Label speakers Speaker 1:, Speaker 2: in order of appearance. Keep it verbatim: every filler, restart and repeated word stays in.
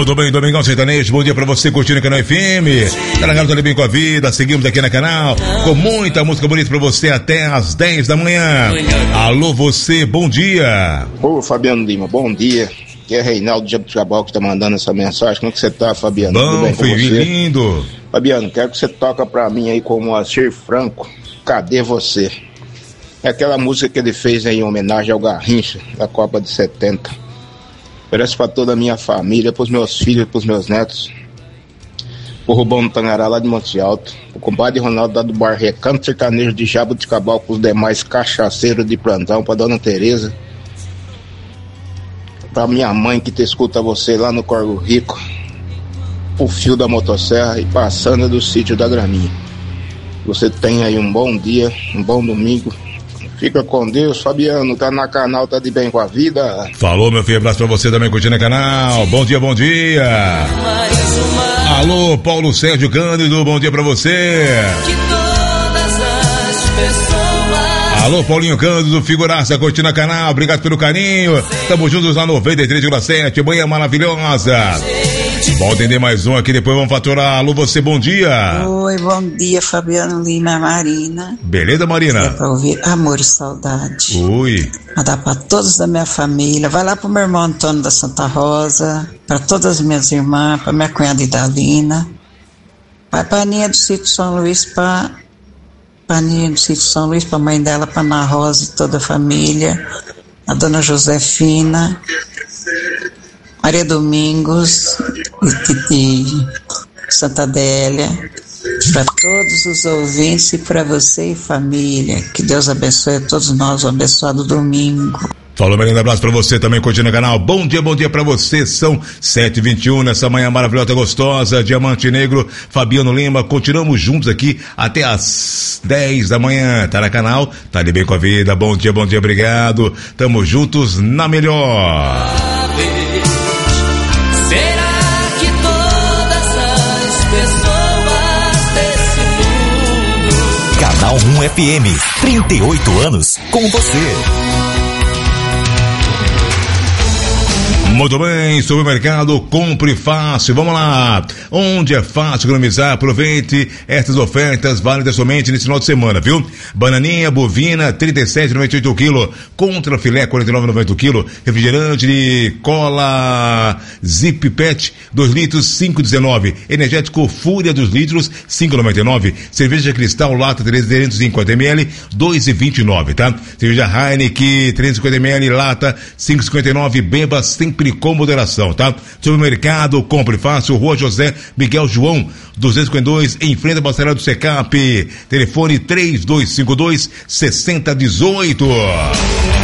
Speaker 1: Muito bem, Domingão Sertanejo, bom dia pra você curtindo o canal F M. Tá na Tá bem com a vida, seguimos aqui na canal com muita música bonita pra você até às dez da manhã. Alô você, bom dia.
Speaker 2: Ô Fabiano Lima, bom dia. Aqui é Reinaldo de Jabuticabal que tá mandando essa mensagem. Como é que você tá, Fabiano?
Speaker 1: Bom,
Speaker 2: tudo bem com
Speaker 1: filho,
Speaker 2: você?
Speaker 1: lindo.
Speaker 2: Fabiano, quero que você toca pra mim aí com o Moacir Franco, Cadê Você? É aquela música que ele fez em homenagem ao Garrincha da Copa de setenta. Oferece pra toda a minha família, pros meus filhos, pros meus netos. O Rubão do Tangará lá de Monte Alto. O compadre Ronaldo lá do Bar Recanto Sertanejo de Jabuticabal com os demais cachaceiros de plantão. Pra Dona Tereza. Pra minha mãe que te escuta você lá no Corgo Rico. O fio da motosserra e passando do sítio da Graminha. Você tem aí um bom dia, um bom domingo. Fica com Deus, Fabiano, tá na canal, tá de bem com a vida.
Speaker 1: Falou, meu filho, abraço pra você também curtindo o canal. Bom dia, bom dia. Alô, Paulo Sérgio Cândido, bom dia pra você. Alô, Paulinho Cândido, figuraça, curtindo o canal, obrigado pelo carinho. Tamo juntos na noventa e três vírgula sete, manhã maravilhosa. Vamos atender mais um aqui, depois vamos faturar. Alô, você, bom dia.
Speaker 3: Oi, bom dia, Fabiano Lima, Marina.
Speaker 1: Beleza, Marina?
Speaker 3: É pra ouvir Amor e Saudade.
Speaker 1: Oi.
Speaker 3: Mandar pra todos da minha família. Vai lá pro meu irmão Antônio da Santa Rosa, pra todas as minhas irmãs, pra minha cunhada Idalina. Vai pra Aninha do Sítio São Luís, pra, pra Aninha do Sítio São Luís, pra mãe dela, pra Ana Rosa e toda a família. A dona Josefina. Maria Domingos e, e Santa Adélia, para todos os ouvintes e para você e família, que Deus abençoe a todos nós, um abençoado domingo.
Speaker 1: Falou, meu grande abraço pra você também, curtindo o canal. Bom dia, bom dia pra você. São sete e vinte e um nessa manhã maravilhosa, gostosa. Diamante Negro, Fabiano Lima. Continuamos juntos aqui até às dez da manhã. Tá na canal, tá de bem com a vida. Bom dia, bom dia, obrigado. Tamo juntos na melhor.
Speaker 4: Canal um F M, trinta e oito anos com você.
Speaker 1: Muito bem, supermercado Compre Fácil, vamos lá. Onde é fácil economizar, aproveite essas ofertas válidas somente nesse final de semana, viu? Bananinha bovina, trinta e sete reais e noventa e oito centavos o quilo, contra filé, quarenta e nove reais e noventa centavos o quilo, refrigerante de cola Zip Pet, dois litros, cinco reais e dezenove centavos, energético Fúria dos litros, cinco reais e noventa e nove centavos, cerveja Cristal Lata trezentos e cinquenta mililitros, dois reais e vinte e nove centavos, tá? Cerveja Heineken, trezentos e cinquenta mililitros, lata, cinco reais e cinquenta e nove centavos, beba sempre com moderação, tá? Supermercado Compre Fácil, Rua José Miguel João, duzentos e cinquenta e dois, em frente à Bacelar do Secap. Telefone três dois cinco dois, sessenta dezoito.